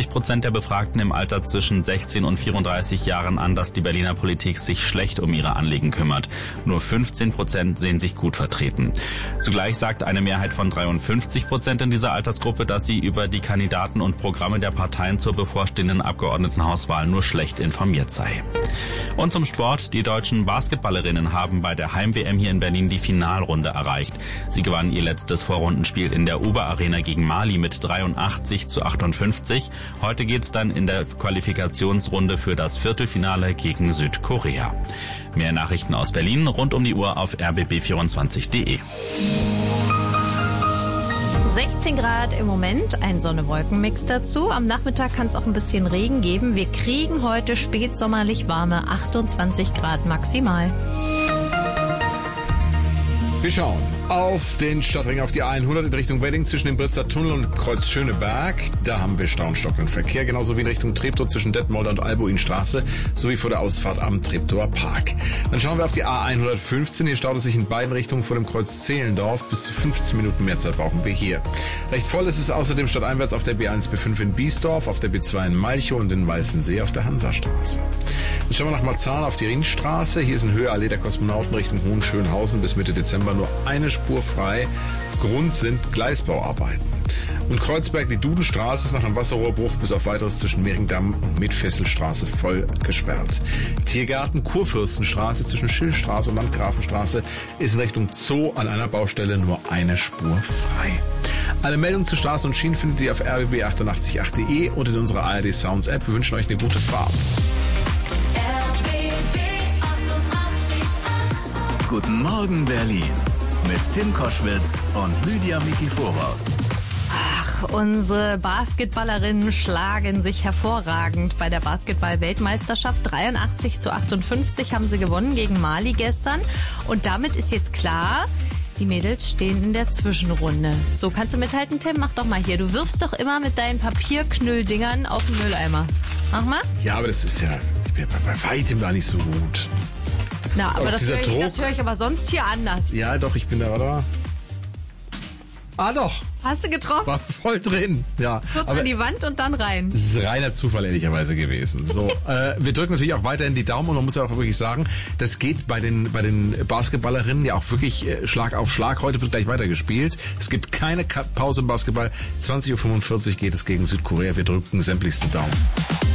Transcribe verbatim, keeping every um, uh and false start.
fünfzig Prozent der Befragten im Alter zwischen sechzehn und vierunddreißig Jahren an, dass die Berliner Politik sich schlecht um ihre Anliegen kümmert. Nur fünfzehn Prozent sehen sich gut vertreten. Zugleich sagt eine Mehrheit von dreiundfünfzig Prozent in dieser Altersgruppe, dass sie über die Kandidaten und Programme der Parteien zur bevorstehenden Abgeordnetenhauswahl nur schlecht informiert sei. Und zum Sport. Die deutschen Basketballerinnen haben bei der Heim-W M hier in Berlin die Finalrunde erreicht. Sie gewannen ihr letztes Vorrundenspiel in der Oberarena gegen Mali mit dreiundachtzig zu achtundfünfzig. Heute geht's dann in der Qualifikationsrunde für das Viertelfinale gegen Südkorea. Mehr Nachrichten aus Berlin rund um die Uhr auf r b b vierundzwanzig punkt d e. sechzehn Grad im Moment, ein Sonne-Wolken-Mix dazu. Am Nachmittag kann es auch ein bisschen Regen geben. Wir kriegen heute spätsommerlich warme achtundzwanzig Grad maximal. Wir schauen auf den Stadtring, auf die A hundert in Richtung Wedding zwischen dem Britzer Tunnel und Kreuz Schöneberg. Da haben wir Stau und stockenden Verkehr, genauso wie in Richtung Treptow zwischen Detmolder und Albuinstraße sowie vor der Ausfahrt am Treptower Park. Dann schauen wir auf die A hundertfünfzehn. Hier staut es sich in beiden Richtungen vor dem Kreuz Zehlendorf. Bis zu fünfzehn Minuten mehr Zeit brauchen wir hier. Recht voll ist es außerdem stadteinwärts auf der B eins B fünf in Biesdorf, auf der B zwei in Malchow und in Weißensee auf der Hansastraße. Dann schauen wir nach Marzahn auf die Ringstraße. Hier ist in Höhe Allee der Kosmonauten Richtung Hohenschönhausen bis Mitte Dezember nur eine Spur frei. Grund sind Gleisbauarbeiten. Und Kreuzberg, die Dudenstraße ist nach einem Wasserrohrbruch bis auf weiteres zwischen Mehringdamm und Metfesselstraße voll gesperrt. Tiergarten, Kurfürstenstraße zwischen Schillstraße und Landgrafenstraße ist in Richtung Zoo an einer Baustelle nur eine Spur frei. Alle Meldungen zu Straßen und Schienen findet ihr auf r b b achtundachtzig punkt acht punkt d e und in unserer A R D Sounds App. Wir wünschen euch eine gute Fahrt. Guten Morgen Berlin mit Tim Koschwitz und Lydia Mikiforov. Ach, unsere Basketballerinnen schlagen sich hervorragend bei der Basketball-Weltmeisterschaft. dreiundachtzig zu achtundfünfzig haben sie gewonnen gegen Mali gestern. Und damit ist jetzt klar, die Mädels stehen in der Zwischenrunde. So, kannst du mithalten, Tim? Mach doch mal hier. Du wirfst doch immer mit deinen Papierknülldingern auf den Mülleimer. Mach mal. Ja, aber das ist ja, ich bin bei weitem da nicht so gut. Na, aber das höre ich, das höre ich aber sonst hier anders. Ja, doch, ich bin da, warte mal. Ah, doch. Hast du getroffen? War voll drin, ja. Kurz an die Wand und dann rein. Das ist reiner Zufall ehrlicherweise gewesen. So, äh, wir drücken natürlich auch weiterhin die Daumen und man muss ja auch wirklich sagen, das geht bei den bei den Basketballerinnen ja auch wirklich äh, Schlag auf Schlag. Heute wird gleich weitergespielt. Es gibt keine Pause im Basketball. zwanzig Uhr fünfundvierzig geht es gegen Südkorea. Wir drücken sämtlichsten Daumen.